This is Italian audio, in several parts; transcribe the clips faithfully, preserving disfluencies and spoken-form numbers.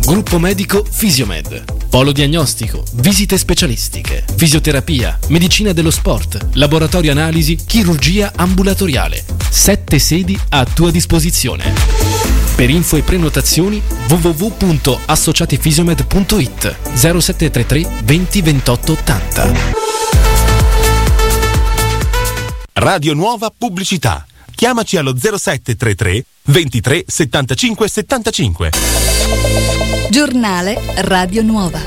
Gruppo medico Fisiomed. Polo diagnostico, visite specialistiche, fisioterapia, medicina dello sport, laboratorio analisi, chirurgia ambulatoriale. Sette sedi a tua disposizione. Per info e prenotazioni w w w punto associatifisiomed punto it zero sette tre tre venti ventotto ottanta. Radio Nuova Pubblicità. Chiamaci allo zero sette tre tre ventitré settantacinque settantacinque. Giornale Radio Nuova.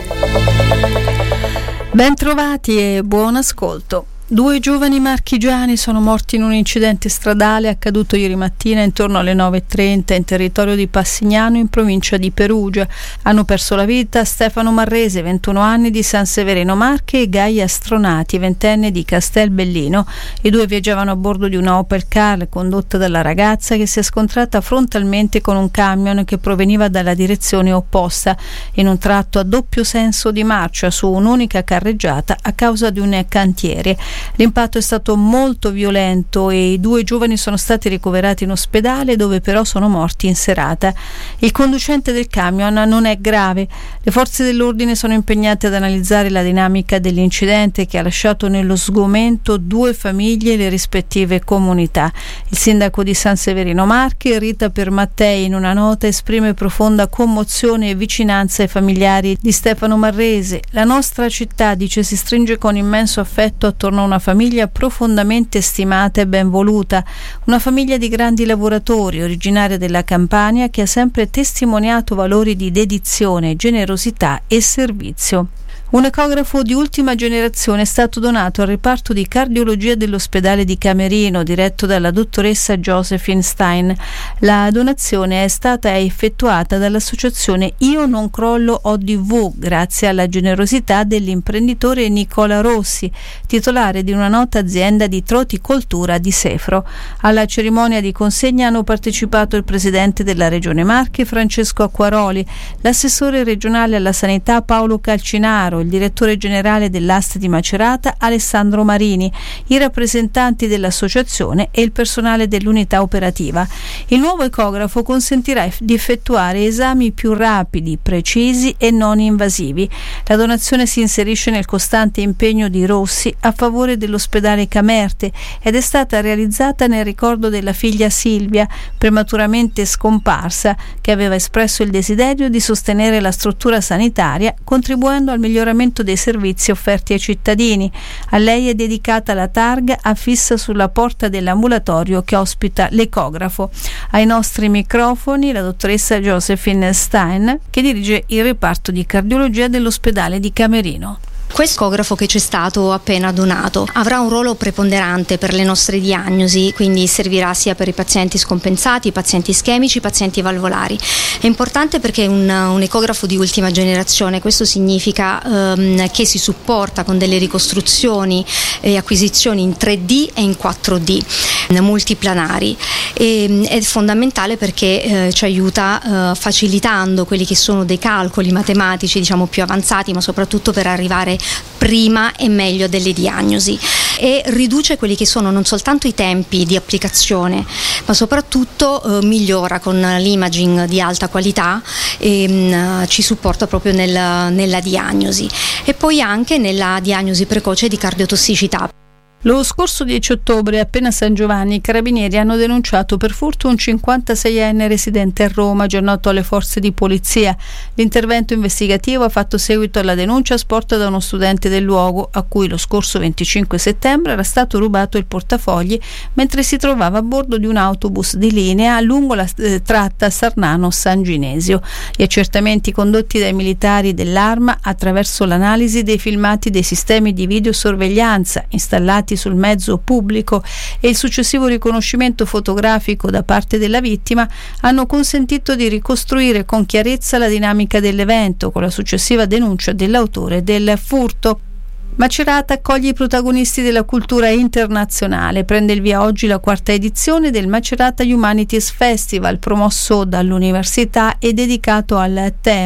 Bentrovati e buon ascolto. Due giovani marchigiani sono morti in un incidente stradale accaduto ieri mattina intorno alle nove e trenta in territorio di Passignano in provincia di Perugia. Hanno perso la vita Stefano Marrese, ventuno anni, di San Severino Marche, e Gaia Stronati, ventenne, di Castelbellino. I due viaggiavano a bordo di una Opel Car condotta dalla ragazza che si è scontrata frontalmente con un camion che proveniva dalla direzione opposta in un tratto a doppio senso di marcia su un'unica carreggiata a causa di un cantiere. L'impatto è stato molto violento e i due giovani sono stati ricoverati in ospedale, dove però sono morti in serata. Il conducente del camion non è grave. Le forze dell'ordine sono impegnate ad analizzare la dinamica dell'incidente che ha lasciato nello sgomento due famiglie e le rispettive comunità. Il sindaco di San Severino Marche, Rita Permattei, in una nota esprime profonda commozione e vicinanza ai familiari di Stefano Marrese. La nostra città, dice, si stringe con immenso affetto attorno a una famiglia profondamente stimata e ben voluta, una famiglia di grandi lavoratori, originaria della Campania, che ha sempre testimoniato valori di dedizione, generosità e servizio. Un ecografo di ultima generazione è stato donato al reparto di cardiologia dell'ospedale di Camerino, diretto dalla dottoressa Josephine Stein. La donazione è stata effettuata dall'associazione Io Non Crollo O D V, grazie alla generosità dell'imprenditore Nicola Rossi, titolare di una nota azienda di troticoltura di Sefro. Alla cerimonia di consegna hanno partecipato il presidente della Regione Marche, Francesco Acquaroli, l'assessore regionale alla sanità Paolo Calcinaro, il direttore generale dell'A S T di Macerata Alessandro Marini, i rappresentanti dell'associazione e il personale dell'unità operativa. Il nuovo ecografo consentirà di effettuare esami più rapidi, precisi e non invasivi. La donazione si inserisce nel costante impegno di Rossi a favore dell'ospedale Camerte ed è stata realizzata nel ricordo della figlia Silvia, prematuramente scomparsa, che aveva espresso il desiderio di sostenere la struttura sanitaria contribuendo al miglioramento dei servizi offerti ai cittadini. A lei è dedicata la targa affissa sulla porta dell'ambulatorio che ospita l'ecografo. Ai nostri microfoni la dottoressa Josephine Stein, che dirige il reparto di cardiologia dell'ospedale di Camerino. Questo ecografo che ci è stato appena donato avrà un ruolo preponderante per le nostre diagnosi, quindi servirà sia per i pazienti scompensati, i pazienti ischemici, i pazienti valvolari. È importante perché è un, un ecografo di ultima generazione. Questo significa ehm, che si supporta con delle ricostruzioni e acquisizioni in tre D e in quattro D multiplanari. E, è fondamentale perché eh, ci aiuta eh, facilitando quelli che sono dei calcoli matematici, diciamo, più avanzati, ma soprattutto per arrivare prima e meglio delle diagnosi, e riduce quelli che sono non soltanto i tempi di applicazione, ma soprattutto eh, migliora con l'imaging di alta qualità e mh, ci supporta proprio nel, nella diagnosi e poi anche nella diagnosi precoce di cardiotossicità. Lo scorso dieci ottobre, appena a San Giovanni, i carabinieri hanno denunciato per furto un cinquantaseienne residente a Roma, già noto alle forze di polizia. L'intervento investigativo ha fatto seguito alla denuncia sporta da uno studente del luogo, a cui lo scorso venticinque settembre era stato rubato il portafogli mentre si trovava a bordo di un autobus di linea lungo la eh, tratta Sarnano-San Ginesio. Gli accertamenti condotti dai militari dell'Arma attraverso l'analisi dei filmati dei sistemi di videosorveglianza installati sul mezzo pubblico e il successivo riconoscimento fotografico da parte della vittima hanno consentito di ricostruire con chiarezza la dinamica dell'evento, con la successiva denuncia dell'autore del furto. Macerata accoglie i protagonisti della cultura internazionale. Prende il via oggi la quarta edizione del Macerata Humanities Festival, promosso dall'università e dedicato al tema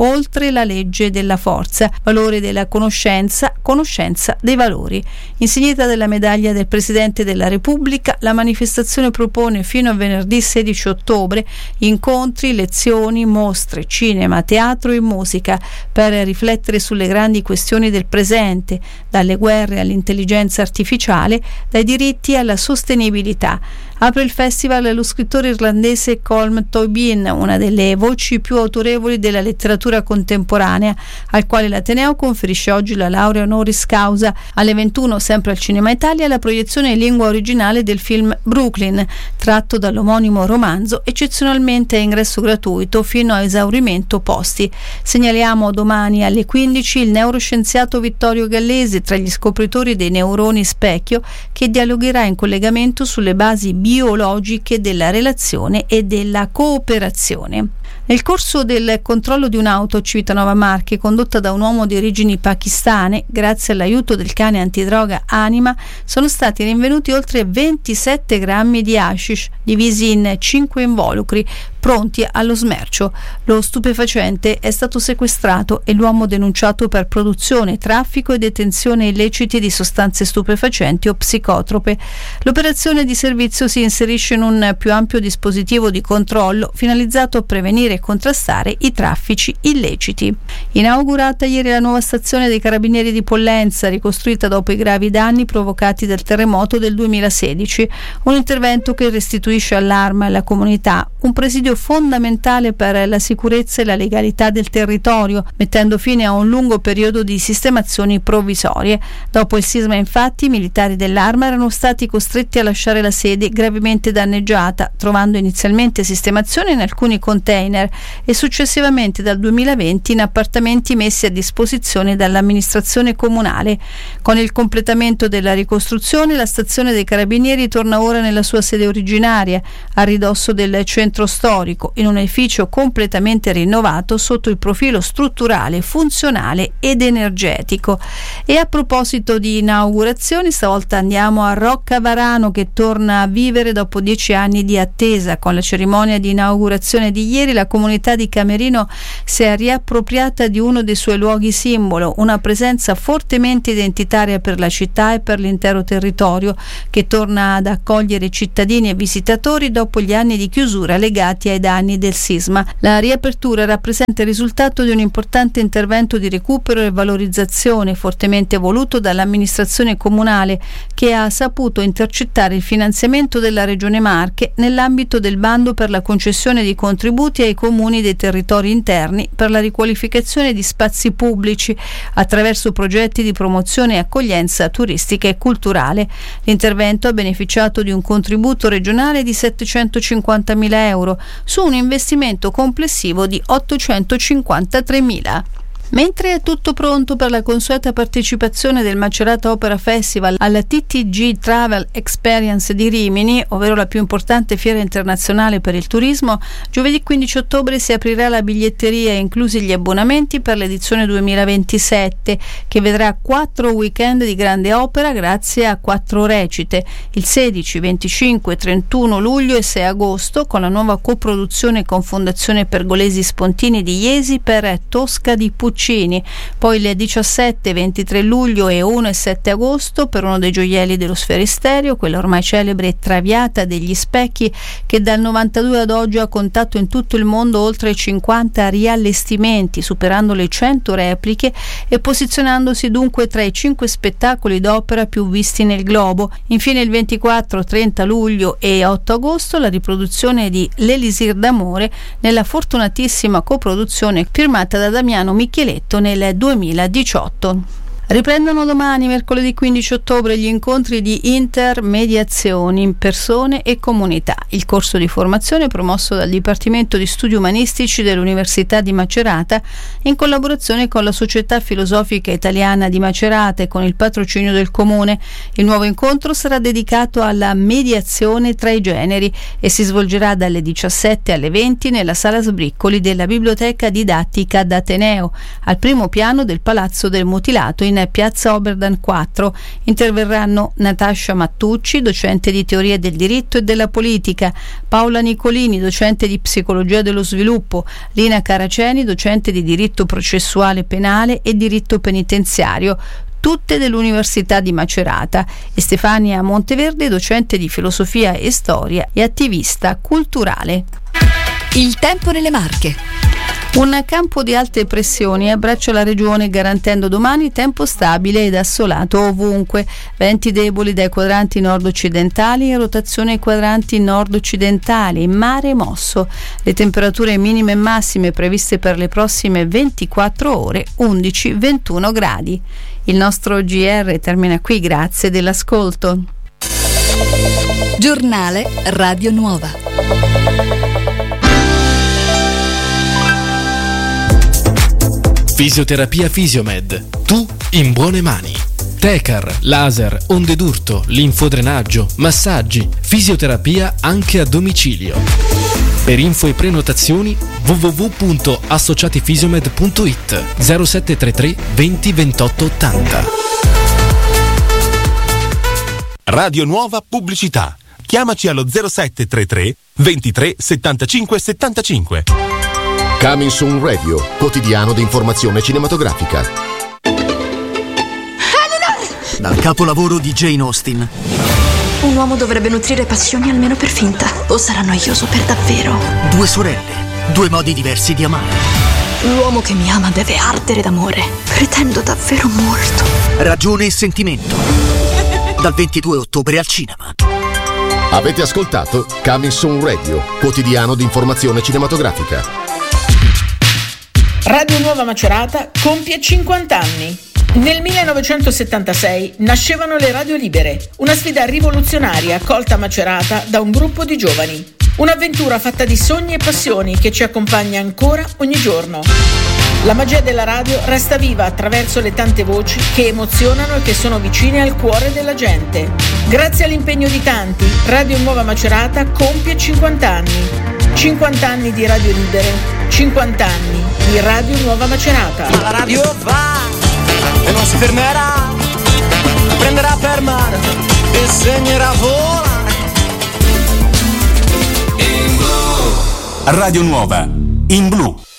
oltre la legge della forza, valore della conoscenza, conoscenza dei valori. Insignita della medaglia del Presidente della Repubblica, la manifestazione propone fino a venerdì sedici ottobre incontri, lezioni, mostre, cinema, teatro e musica per riflettere sulle grandi questioni del presente, dalle guerre all'intelligenza artificiale, dai diritti alla sostenibilità. Apre il festival lo scrittore irlandese Colm Tóibín, una delle voci più autorevoli della letteratura contemporanea, al quale l'Ateneo conferisce oggi la laurea honoris causa. Alle ventuno, sempre al Cinema Italia, la proiezione in lingua originale del film Brooklyn, tratto dall'omonimo romanzo, eccezionalmente a ingresso gratuito fino a esaurimento posti. Segnaliamo domani alle quindici il neuroscienziato Vittorio Gallese, tra gli scopritori dei neuroni specchio, che dialogherà in collegamento sulle basi biologiche della relazione e della cooperazione. Nel corso del controllo di un'auto a Civitanova Marche condotta da un uomo di origini pakistane, grazie all'aiuto del cane antidroga Anima, sono stati rinvenuti oltre ventisette grammi di hashish divisi in cinque involucri pronti allo smercio. Lo stupefacente è stato sequestrato e l'uomo denunciato per produzione, traffico e detenzione illeciti di sostanze stupefacenti o psicotrope. L'operazione di servizio si inserisce in un più ampio dispositivo di controllo finalizzato a prevenire e contrastare i traffici illeciti. Inaugurata ieri la nuova stazione dei Carabinieri di Pollenza, ricostruita dopo i gravi danni provocati dal terremoto del duemilasedici, un intervento che restituisce all'Arma e alla comunità un presidio fondamentale per la sicurezza e la legalità del territorio, mettendo fine a un lungo periodo di sistemazioni provvisorie. Dopo il sisma, infatti, i militari dell'Arma erano stati costretti a lasciare la sede gravemente danneggiata, trovando inizialmente sistemazione in alcuni container e successivamente dal duemilaventi in appartamenti messi a disposizione dall'amministrazione comunale. Con il completamento della ricostruzione, la stazione dei Carabinieri torna ora nella sua sede originaria, a ridosso del centro storico, in un edificio completamente rinnovato sotto il profilo strutturale, funzionale ed energetico. E a proposito di inaugurazioni, stavolta andiamo a Roccavarano, che torna a vivere dopo dieci anni di attesa. Con la cerimonia di inaugurazione di ieri, la comunità di Camerino si è riappropriata di uno dei suoi luoghi simbolo, una presenza fortemente identitaria per la città e per l'intero territorio, che torna ad accogliere cittadini e visitatori dopo gli anni di chiusura legati ai danni del sisma. La riapertura rappresenta il risultato di un importante intervento di recupero e valorizzazione fortemente voluto dall'amministrazione comunale, che ha saputo intercettare il finanziamento della Regione Marche nell'ambito del bando per la concessione di contributi ai comuni dei territori interni per la riqualificazione di spazi pubblici attraverso progetti di promozione e accoglienza turistica e culturale. L'intervento ha beneficiato di un contributo regionale di settecentocinquantamila euro su un investimento complessivo di ottocentocinquantatremila. Mentre è tutto pronto per la consueta partecipazione del Macerata Opera Festival alla T T G Travel Experience di Rimini, ovvero la più importante fiera internazionale per il turismo, giovedì quindici ottobre si aprirà la biglietteria, inclusi gli abbonamenti per l'edizione duemilaventisette, che vedrà quattro weekend di grande opera grazie a quattro recite, il sedici, venticinque, trentuno luglio e sei agosto, con la nuova coproduzione con Fondazione Pergolesi Spontini di Iesi per Tosca di Puccini. Poi il diciassette, ventitré luglio e uno e sette agosto per uno dei gioielli dello Sferisterio, quella ormai celebre Traviata degli Specchi, che dal novantadue ad oggi ha contato in tutto il mondo oltre cinquanta riallestimenti, superando le cento repliche e posizionandosi dunque tra i cinque spettacoli d'opera più visti nel globo. Infine il ventiquattro, trenta luglio e otto agosto la riproduzione di L'Elisir d'amore nella fortunatissima coproduzione firmata da Damiano Micheletto nel duemiladiciotto. Riprendono domani, mercoledì quindici ottobre, gli incontri di intermediazioni in persone e comunità. Il corso di formazione promosso dal Dipartimento di Studi Umanistici dell'Università di Macerata in collaborazione con la Società Filosofica Italiana di Macerata e con il patrocinio del Comune. Il nuovo incontro sarà dedicato alla mediazione tra i generi e si svolgerà dalle diciassette alle venti nella Sala Sbriccoli della Biblioteca Didattica d'Ateneo, al primo piano del Palazzo del Mutilato in in Piazza Oberdan quattro. Interverranno Natascia Mattucci, docente di teoria del diritto e della politica, Paola Nicolini, docente di psicologia dello sviluppo, Lina Caraceni, docente di diritto processuale penale e diritto penitenziario, tutte dell'Università di Macerata, e Stefania Monteverde, docente di filosofia e storia e attivista culturale. Il tempo nelle Marche. Un campo di alte pressioni abbraccia la regione garantendo domani tempo stabile ed assolato ovunque, venti deboli dai quadranti nord-occidentali e rotazione ai quadranti nord-occidentali, mare mosso. Le temperature minime e massime previste per le prossime ventiquattro ore undici ventuno gradi. Il nostro G R termina qui, grazie dell'ascolto. Giornale Radio Nuova. Fisioterapia Fisiomed. Tu in buone mani. Tecar, laser, onde d'urto, linfodrenaggio, massaggi, fisioterapia anche a domicilio. Per info e prenotazioni w w w punto associatifisiomed punto i t zero sette tre tre venti ventotto ottanta. Radio Nuova Pubblicità. Chiamaci allo zero sette tre tre ventitré settantacinque settantacinque. Coming Soon Radio, quotidiano di informazione cinematografica. Dal capolavoro di Jane Austen. Un uomo dovrebbe nutrire passioni almeno per finta, o sarà noioso per davvero. Due sorelle, due modi diversi di amare. L'uomo che mi ama deve ardere d'amore. Pretendo davvero molto. Ragione e sentimento. Dal ventidue ottobre al cinema. Avete ascoltato Coming Soon Radio, quotidiano di informazione cinematografica. Radio Nuova Macerata compie cinquanta anni. Nel millenovecentosettantasei nascevano le Radio Libere, una sfida rivoluzionaria accolta a Macerata da un gruppo di giovani. Un'avventura fatta di sogni e passioni che ci accompagna ancora ogni giorno. La magia della radio resta viva attraverso le tante voci che emozionano e che sono vicine al cuore della gente. Grazie all'impegno di tanti, Radio Nuova Macerata compie cinquanta anni. cinquanta anni di Radio Libere, cinquanta anni di Radio Nuova Macerata. La radio va e non si fermerà, prenderà per mano e segnerà volare. Radio Nuova in blu.